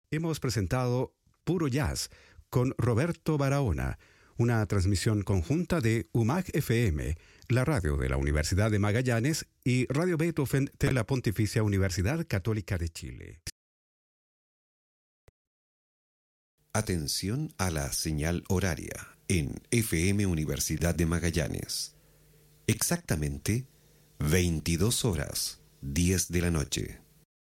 Hemos presentado Puro Jazz con Roberto Barahona, una transmisión conjunta de UMAG FM, la radio de la Universidad de Magallanes, y Radio Beethoven de la Pontificia Universidad Católica de Chile. Atención a la señal horaria en FM Universidad de Magallanes. Exactamente 22 horas, 10 de la noche.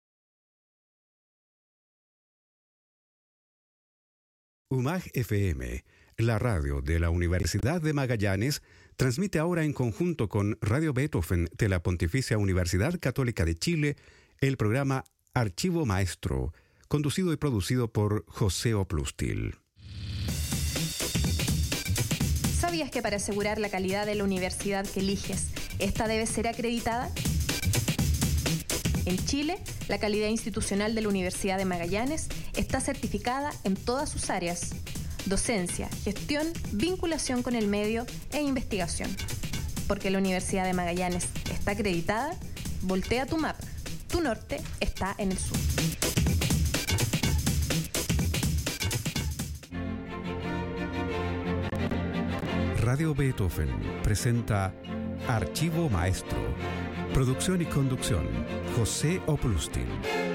UMAG FM, la radio de la Universidad de Magallanes, transmite ahora en conjunto con Radio Beethoven de la Pontificia Universidad Católica de Chile el programa Archivo Maestro, conducido y producido por José Oplustil. ¿Sabías que para asegurar la calidad de la universidad que eliges, esta debe ser acreditada? En Chile, la calidad institucional de la Universidad de Magallanes está certificada en todas sus áreas: docencia, gestión, vinculación con el medio e investigación. Porque la Universidad de Magallanes está acreditada, voltea tu mapa. Tu norte está en el sur. Radio Beethoven presenta Archivo Maestro. Producción y conducción, José Oplustil.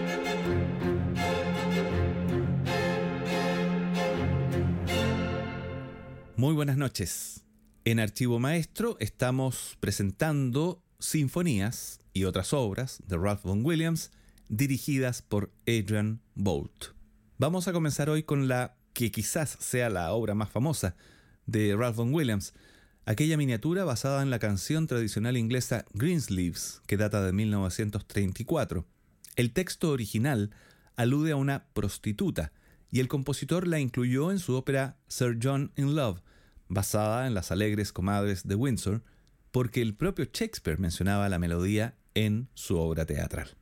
Muy buenas noches. En Archivo Maestro estamos presentando sinfonías y otras obras de Ralph Vaughan Williams dirigidas por Adrian Boult. Vamos a comenzar hoy con la que quizás sea la obra más famosa de Ralph Vaughan Williams, aquella miniatura basada en la canción tradicional inglesa Greensleeves, que data de 1934. El texto original alude a una prostituta y el compositor la incluyó en su ópera Sir John in Love, basada en las alegres comadres de Windsor, porque el propio Shakespeare mencionaba la melodía en su obra teatral.